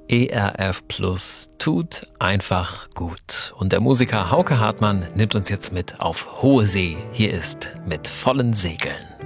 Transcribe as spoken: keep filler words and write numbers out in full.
E R F Plus tut einfach gut. Und der Musiker Hauke Hartmann nimmt uns jetzt mit auf hohe See. Hier ist Mit vollen Segeln.